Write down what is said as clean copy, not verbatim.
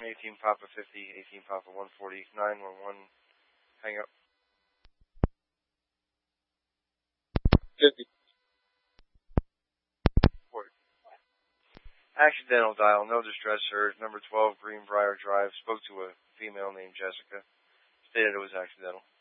18 Papa 50, 18 Papa 140, 911, hang up. 50. Accidental dial, no distress heard, number 12 Greenbrier Drive, spoke to a female named Jessica, stated it was accidental.